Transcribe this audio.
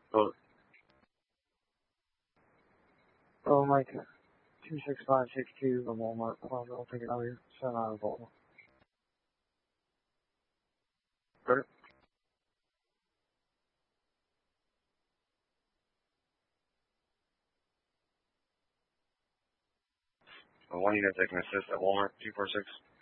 Oh, Oh, Mike, 26562 from Walmart. I'll take it out here. 7 out of Baltimore. good. One unit taking assist at Walmart, 246.